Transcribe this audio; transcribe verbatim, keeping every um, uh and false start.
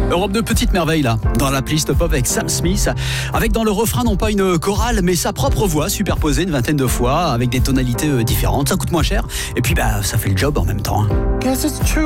Europe de petites merveilles là, dans la playlist pop avec Sam Smith, avec dans le refrain non pas une chorale mais sa propre voix superposée une vingtaine de fois avec des tonalités différentes. Ça coûte moins cher et puis bah ça fait le job en même temps. Hein.